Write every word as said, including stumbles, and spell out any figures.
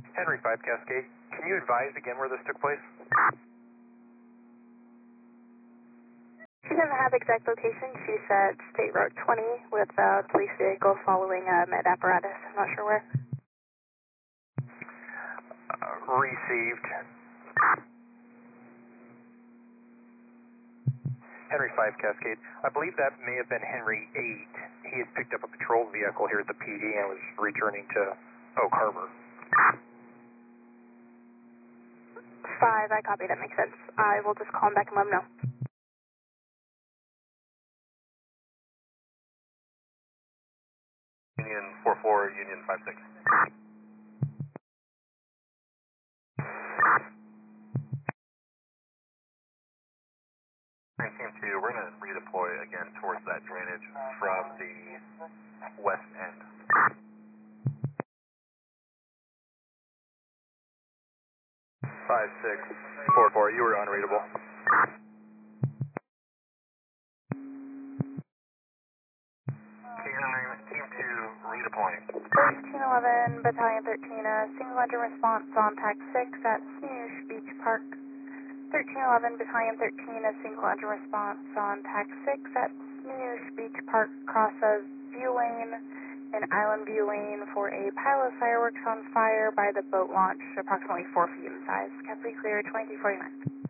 Henry five Cascade, can you advise again where this took place? She doesn't have exact location. She said State Road twenty with a police vehicle following a med apparatus. I'm not sure where. Uh, received. Henry five Cascade, I believe that may have been Henry eight. He had picked up a patrol vehicle here at the P D and was returning to Oak Harbor. five, I copy. That makes sense. I will just call him back and let him know. Union four four, Union five six. Team two, we're going to redeploy again towards that drainage from the west end. five six four four, you were unreadable. Team nine, Team two, redeploying. thirteen eleven, Battalion thirteen, a single engine response on TAC six at Snoosh Beach Park. thirteen eleven, Battalion thirteen, a single engine response on TAC six at Snoosh Beach Park, cross a view lane, an island view lane for a pile of fireworks on fire by the boat launch, approximately four feet in size. Capri clear, twenty-two forty-nine.